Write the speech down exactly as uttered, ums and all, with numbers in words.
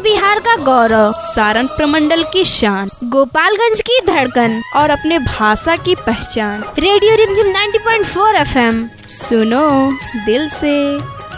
बिहार का गौरव, सारण प्रमंडल की शान, गोपालगंज की धड़कन और अपने भाषा की पहचान। रेडियो रिमझिम नब्बे पॉइंट चार एफ एम, सुनो दिल से।